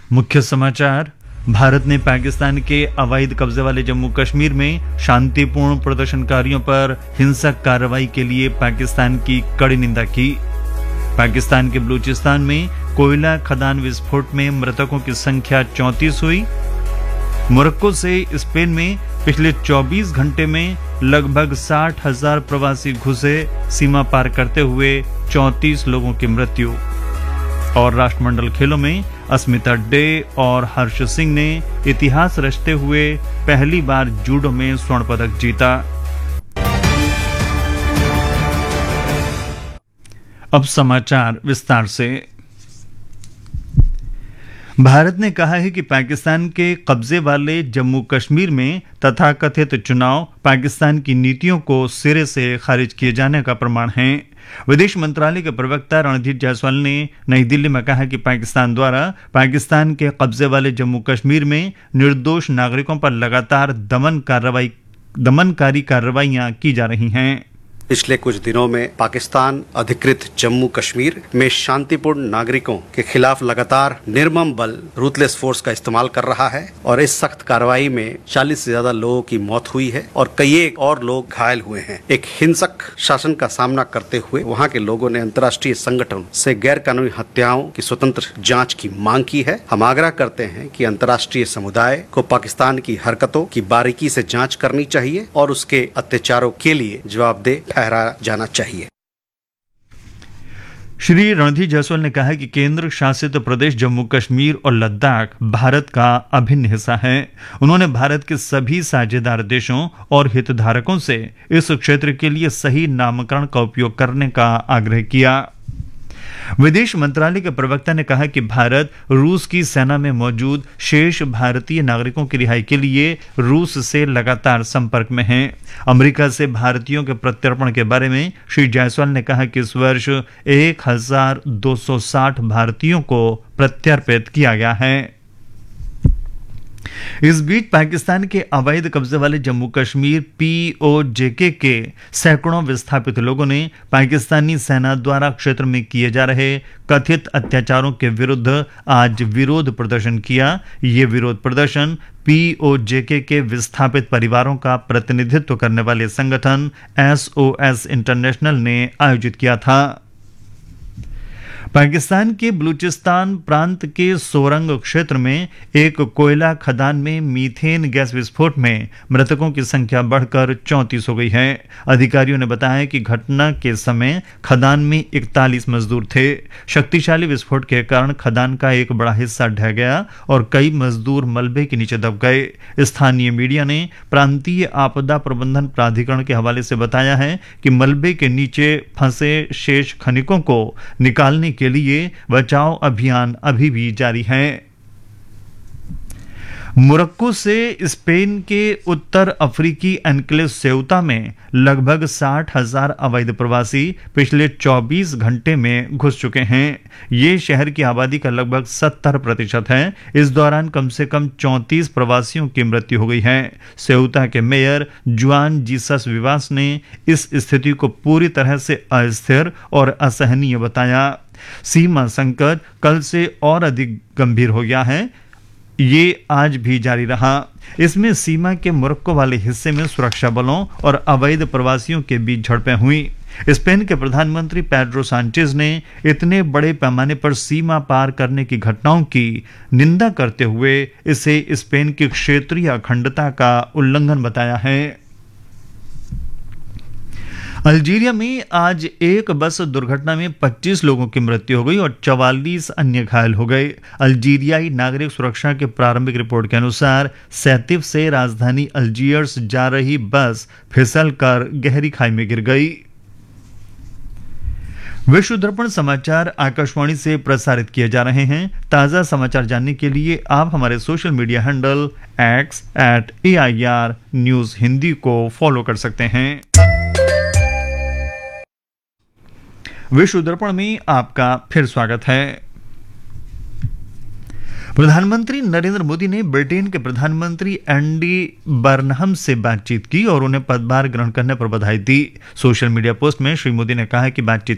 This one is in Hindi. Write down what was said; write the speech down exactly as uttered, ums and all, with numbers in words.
मुख्य समाचार। भारत ने पाकिस्तान के अवैध कब्जे वाले जम्मू कश्मीर में शांतिपूर्ण प्रदर्शनकारियों पर हिंसक कार्रवाई के लिए पाकिस्तान की कड़ी निंदा की। पाकिस्तान के बलूचिस्तान में कोयला खदान विस्फोट में मृतकों की संख्या चौंतीस हुई। मोरक्को से स्पेन में पिछले चौबीस घंटे में लगभग साठ हजार प्रवासी घुसे, सीमा पार करते हुए चौंतीस लोगों की मृत्यु। और राष्ट्रमंडल खेलों में अस्मिता डे और हर्ष सिंह ने इतिहास रचते हुए पहली बार जूडो में स्वर्ण पदक जीता। अब समाचार विस्तार से। भारत ने कहा है कि पाकिस्तान के कब्जे वाले जम्मू कश्मीर में तथाकथित चुनाव पाकिस्तान की नीतियों को सिरे से खारिज किए जाने का प्रमाण है। विदेश मंत्रालय के प्रवक्ता रणधीर जायसवाल ने नई दिल्ली में कहा कि पाकिस्तान द्वारा पाकिस्तान के कब्जे वाले जम्मू कश्मीर में निर्दोष नागरिकों पर लगातार दमन कार्रवाई दमनकारी कार्रवाइयां की जा रही हैं। पिछले कुछ दिनों में पाकिस्तान अधिकृत जम्मू कश्मीर में शांतिपूर्ण नागरिकों के खिलाफ लगातार निर्मम बल रूथलेस फोर्स का इस्तेमाल कर रहा है और इस सख्त कार्रवाई में चालीस से ज्यादा लोगों की मौत हुई है और कई एक और लोग घायल हुए हैं। एक हिंसक शासन का सामना करते हुए वहां के लोगों ने अंतर्राष्ट्रीय संगठन से गैर कानूनी हत्याओं की स्वतंत्र जांच की मांग की है। हम आग्रह करते हैं कि अंतर्राष्ट्रीय समुदाय को पाकिस्तान की हरकतों की बारीकी से जांच करनी चाहिए और उसके अत्याचारों के लिए जवाबदेह ठहराया जाना चाहिए। श्री रणधीर जायसवाल ने कहा कि केंद्र शासित प्रदेश जम्मू कश्मीर और लद्दाख भारत का अभिन्न हिस्सा है। उन्होंने भारत के सभी साझेदार देशों और हितधारकों से इस क्षेत्र के लिए सही नामकरण का उपयोग करने का आग्रह किया। विदेश मंत्रालय के प्रवक्ता ने कहा कि भारत रूस की सेना में मौजूद शेष भारतीय नागरिकों की रिहाई के लिए रूस से लगातार संपर्क में है। अमेरिका से भारतीयों के प्रत्यर्पण के बारे में श्री जायसवाल ने कहा कि इस वर्ष एक हजार दो सौ साठ भारतीयों को प्रत्यर्पित किया गया है। इस बीच पाकिस्तान के अवैध कब्जे वाले जम्मू कश्मीर पीओजेके के सैकड़ों विस्थापित लोगों ने पाकिस्तानी सेना द्वारा क्षेत्र में किए जा रहे कथित अत्याचारों के विरुद्ध आज विरोध प्रदर्शन किया। ये विरोध प्रदर्शन पीओजेके के विस्थापित परिवारों का प्रतिनिधित्व करने वाले संगठन एसओएस इंटरनेशनल ने आयोजित किया था। पाकिस्तान के बलूचिस्तान प्रांत के सोरंग क्षेत्र में एक कोयला खदान में मीथेन गैस विस्फोट में मृतकों की संख्या बढ़कर चौंतीस हो गई है। अधिकारियों ने बताया कि घटना के समय खदान में इकतालीस मजदूर थे। शक्तिशाली विस्फोट के कारण खदान का एक बड़ा हिस्सा ढह गया और कई मजदूर मलबे के नीचे दब गए। स्थानीय मीडिया ने प्रांतीय आपदा प्रबंधन प्राधिकरण के हवाले से बताया है कि मलबे के नीचे फंसे शेष खनिकों को निकालने के लिए बचाव अभियान अभी भी जारी है। मोरक्को से स्पेन के उत्तर अफ्रीकी एन्क्लेव सेउता में लगभग साठ हजार अवैध प्रवासी पिछले चौबीस घंटे में घुस चुके हैं। ये शहर की आबादी का लगभग सत्तर प्रतिशत है। इस दौरान कम से कम चौंतीस प्रवासियों की मृत्यु हो गई है। सेउता के मेयर जुआन जीसस विवास ने इस स्थिति को पूरी तरह से अस्थिर और असहनीय बताया। सीमा संकट कल से और अधिक गंभीर हो गया है। ये आज भी जारी रहा। इसमें सीमा के मोरक्को वाले हिस्से में सुरक्षा बलों और अवैध प्रवासियों के बीच झड़पें हुई। स्पेन के प्रधानमंत्री पेड्रो सांचेज ने इतने बड़े पैमाने पर सीमा पार करने की घटनाओं की निंदा करते हुए इसे स्पेन की क्षेत्रीय अखंडता का उल्लंघन बताया है। अल्जीरिया में आज एक बस दुर्घटना में पच्चीस लोगों की मृत्यु हो गई और चवालीस अन्य घायल हो गए। अल्जीरियाई नागरिक सुरक्षा के प्रारंभिक रिपोर्ट के अनुसार सैतिफ से राजधानी अल्जीयर्स जा रही बस फिसलकर गहरी खाई में गिर गई। विश्व दर्पण समाचार आकाशवाणी से प्रसारित किए जा रहे हैं। ताजा समाचार जानने के लिए आप हमारे social media handle x eight A I R news Hindi को फॉलो कर सकते हैं। विश्व दर्पण में आपका फिर स्वागत है। प्रधानमंत्री नरेंद्र मोदी ने ब्रिटेन के प्रधानमंत्री एंडी बर्नहम से बातचीत की और उन्हें पदभार ग्रहण करने पर बधाई दी। सोशल मीडिया पोस्ट में श्री मोदी ने कहा कि बातचीत